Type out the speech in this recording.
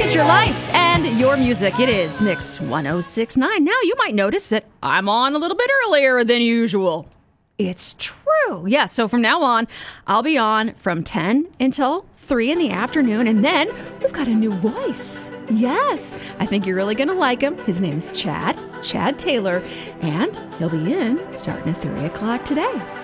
change your life and your music. It is Mix 1069. Now, you might notice that I'm on a little bit earlier than usual. It's true. Yeah, so from now on, I'll be on from 10 until 3 in the afternoon, and then we've got a new voice. Yes, I think you're really going to like him. His name is Chad Taylor, and he'll be in starting at 3 o'clock today.